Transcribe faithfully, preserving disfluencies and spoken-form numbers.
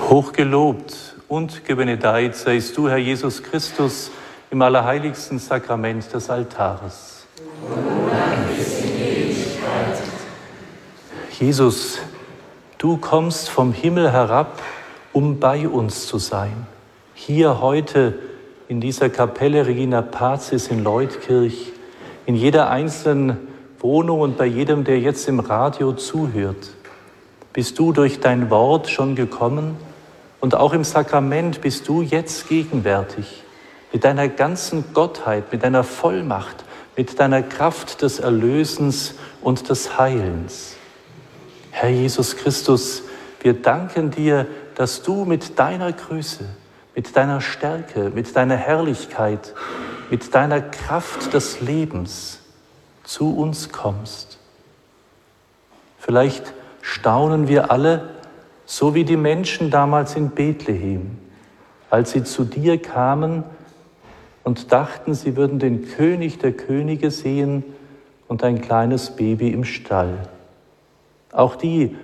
Hochgelobt und gebenedeit seist du, Herr Jesus Christus, im allerheiligsten Sakrament des Altares. Jesus, du kommst vom Himmel herab, um bei uns zu sein. Hier heute in dieser Kapelle Regina Pacis in Leutkirch, in jeder einzelnen Wohnung und bei jedem, der jetzt im Radio zuhört, bist du durch dein Wort schon gekommen und auch im Sakrament bist du jetzt gegenwärtig, mit deiner ganzen Gottheit, mit deiner Vollmacht, mit deiner Kraft des Erlösens und des Heilens. Herr Jesus Christus, wir danken dir, dass du mit deiner Größe, mit deiner Stärke, mit deiner Herrlichkeit, mit deiner Kraft des Lebens zu uns kommst. Vielleicht staunen wir alle, so wie die Menschen damals in Bethlehem, als sie zu dir kamen und dachten, sie würden den König der Könige sehen und ein kleines Baby im Stall. Auch die